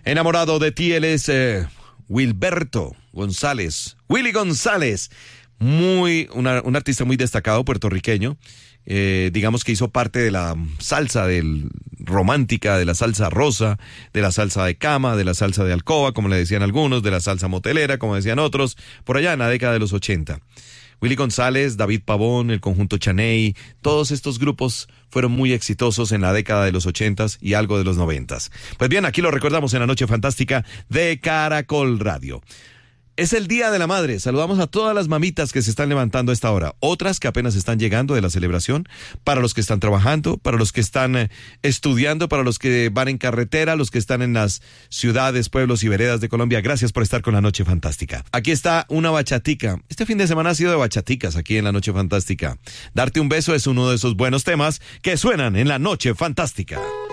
Enamorado de ti, él es Wilberto González, Willy González, un artista muy destacado puertorriqueño. Digamos que hizo parte de la salsa romántica, de la salsa rosa, de la salsa de cama, de la salsa de alcoba, como le decían algunos, de la salsa motelera, como decían otros, por allá en la década de los 80. Willy González, David Pavón, el conjunto Chaney, todos estos grupos fueron muy exitosos en la década de los 80s y algo de los 90s. Pues bien, aquí lo recordamos en la Noche Fantástica de Caracol Radio. Es el Día de la Madre. Saludamos a todas las mamitas que se están levantando a esta hora. Otras que apenas están llegando de la celebración. Para los que están trabajando, para los que están estudiando, para los que van en carretera, los que están en las ciudades, pueblos y veredas de Colombia. Gracias por estar con la Noche Fantástica. Aquí está una bachatica. Este fin de semana ha sido de bachaticas aquí en la Noche Fantástica. Darte un beso es uno de esos buenos temas que suenan en la Noche Fantástica.